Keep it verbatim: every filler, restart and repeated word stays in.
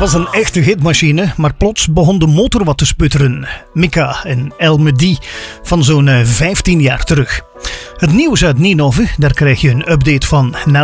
was een echte hitmachine, maar plots begon de motor wat te sputteren. Mika en El Mehdi van zo'n vijftien jaar terug. Het nieuws uit Ninove, daar krijg je een update van na